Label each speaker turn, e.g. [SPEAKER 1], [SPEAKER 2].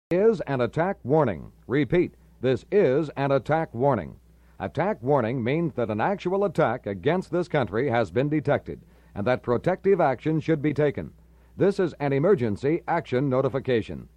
[SPEAKER 1] Is an attack warning. Repeat, this is an attack warning. Attack warning means that an actual attack against this country has been detected and that protective action should be taken. This is an emergency action notification.